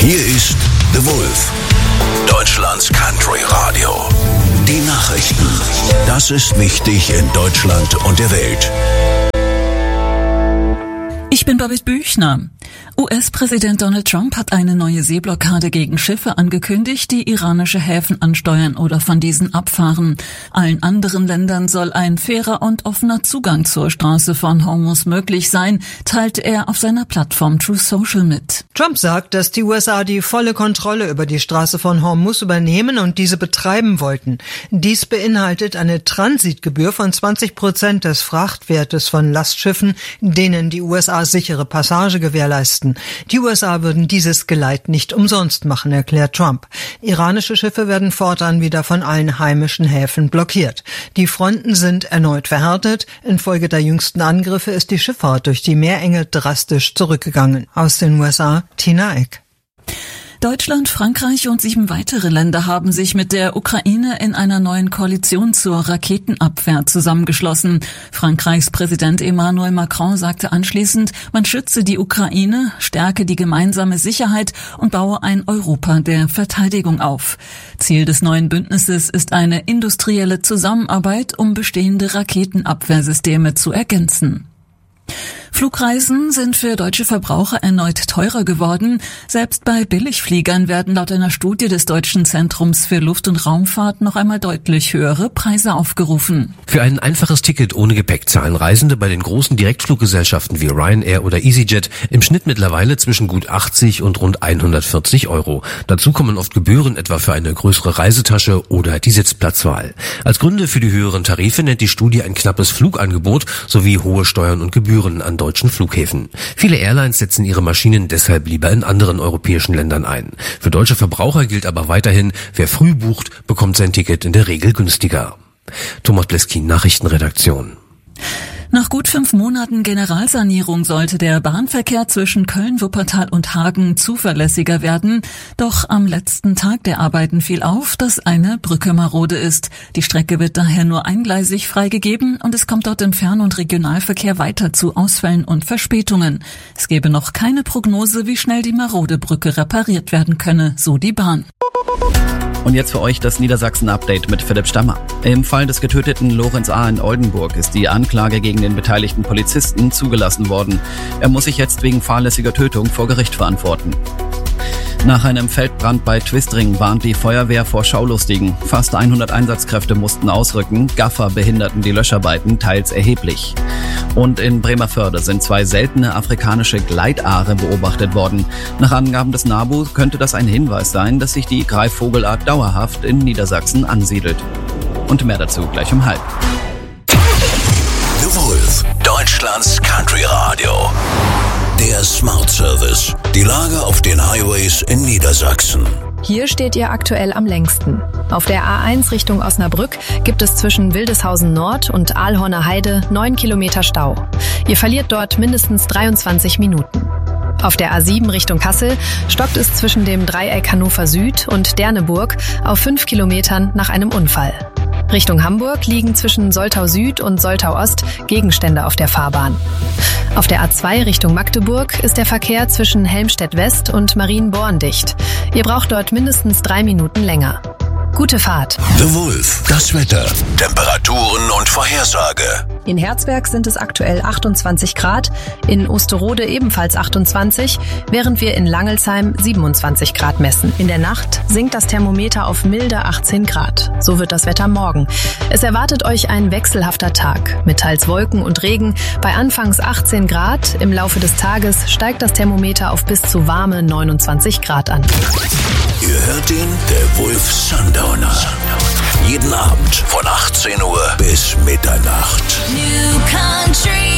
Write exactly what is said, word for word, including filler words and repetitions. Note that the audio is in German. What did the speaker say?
Hier ist The Wolf, Deutschlands Country Radio. Die Nachrichten. Das ist wichtig in Deutschland und der Welt. Ich bin Babette Büchner. U S-Präsident Donald Trump hat eine neue Seeblockade gegen Schiffe angekündigt, die iranische Häfen ansteuern oder von diesen abfahren. Allen anderen Ländern soll ein fairer und offener Zugang zur Straße von Hormuz möglich sein, teilte er auf seiner Plattform Truth Social mit. Trump sagt, dass die U S A die volle Kontrolle über die Straße von Hormuz übernehmen und diese betreiben wollten. Dies beinhaltet eine Transitgebühr von zwanzig Prozent des Frachtwertes von Lastschiffen, denen die U S A sichere Passage gewährleisten. Die U S A würden dieses Geleit nicht umsonst machen, erklärt Trump. Iranische Schiffe werden fortan wieder von allen heimischen Häfen blockiert. Die Fronten sind erneut verhärtet. Infolge der jüngsten Angriffe ist die Schifffahrt durch die Meerenge drastisch zurückgegangen. Aus den U S A, Tina Eck. Deutschland, Frankreich und sieben weitere Länder haben sich mit der Ukraine in einer neuen Koalition zur Raketenabwehr zusammengeschlossen. Frankreichs Präsident Emmanuel Macron sagte anschließend, man schütze die Ukraine, stärke die gemeinsame Sicherheit und baue ein Europa der Verteidigung auf. Ziel des neuen Bündnisses ist eine industrielle Zusammenarbeit, um bestehende Raketenabwehrsysteme zu ergänzen. Flugreisen sind für deutsche Verbraucher erneut teurer geworden. Selbst bei Billigfliegern werden laut einer Studie des Deutschen Zentrums für Luft- und Raumfahrt noch einmal deutlich höhere Preise aufgerufen. Für ein einfaches Ticket ohne Gepäck zahlen Reisende bei den großen Direktfluggesellschaften wie Ryanair oder EasyJet im Schnitt mittlerweile zwischen gut achtzig und rund hundertvierzig Euro. Dazu kommen oft Gebühren, etwa für eine größere Reisetasche oder die Sitzplatzwahl. Als Gründe für die höheren Tarife nennt die Studie ein knappes Flugangebot sowie hohe Steuern und Gebühren an deutschen Flughäfen. Viele Airlines setzen ihre Maschinen deshalb lieber in anderen europäischen Ländern ein. Für deutsche Verbraucher gilt aber weiterhin, wer früh bucht, bekommt sein Ticket in der Regel günstiger. Thomas Bleskin, Nachrichtenredaktion. Nach gut fünf Monaten Generalsanierung sollte der Bahnverkehr zwischen Köln, Wuppertal und Hagen zuverlässiger werden. Doch am letzten Tag der Arbeiten fiel auf, dass eine Brücke marode ist. Die Strecke wird daher nur eingleisig freigegeben und es kommt dort im Fern- und Regionalverkehr weiter zu Ausfällen und Verspätungen. Es gebe noch keine Prognose, wie schnell die marode Brücke repariert werden könne, so die Bahn. Und jetzt für euch das Niedersachsen-Update mit Philipp Stammer. Im Fall des getöteten Lorenz A. in Oldenburg ist die Anklage gegen den beteiligten Polizisten zugelassen worden. Er muss sich jetzt wegen fahrlässiger Tötung vor Gericht verantworten. Nach einem Feldbrand bei Twistring warnt die Feuerwehr vor Schaulustigen. Fast hundert Einsatzkräfte mussten ausrücken. Gaffer behinderten die Löscharbeiten teils erheblich. Und in Bremervörde sind zwei seltene afrikanische Gleitaare beobachtet worden. Nach Angaben des NABU könnte das ein Hinweis sein, dass sich die Greifvogelart dauerhaft in Niedersachsen ansiedelt. Und mehr dazu gleich um halb. The Wolf, Deutschlands Country Radio. Der Smart Service. Die Lage auf den Highways in Niedersachsen. Hier steht ihr aktuell am längsten. Auf der A eins Richtung Osnabrück gibt es zwischen Wildeshausen Nord und Aalhorner Heide neun Kilometer Stau. Ihr verliert dort mindestens dreiundzwanzig Minuten. Auf der A sieben Richtung Kassel stockt es zwischen dem Dreieck Hannover Süd und Derneburg auf fünf Kilometern nach einem Unfall. Richtung Hamburg liegen zwischen Soltau Süd und Soltau Ost Gegenstände auf der Fahrbahn. Auf der A zwei Richtung Magdeburg ist der Verkehr zwischen Helmstedt West und Marienborn dicht. Ihr braucht dort mindestens drei Minuten länger. Gute Fahrt. The Wolf, das Wetter, Temperaturen und Vorhersage. In Herzberg sind es aktuell achtundzwanzig Grad, in Osterode ebenfalls achtundzwanzig, während wir in Langelsheim siebenundzwanzig Grad messen. In der Nacht sinkt das Thermometer auf milde achtzehn Grad. So wird das Wetter morgen. Es erwartet euch ein wechselhafter Tag mit teils Wolken und Regen. Bei anfangs achtzehn Grad, im Laufe des Tages steigt das Thermometer auf bis zu warme neunundzwanzig Grad an. Ihr hört ihn, der Wolf Sundowner. Jeden Abend von achtzehn Uhr bis Mitternacht. New Country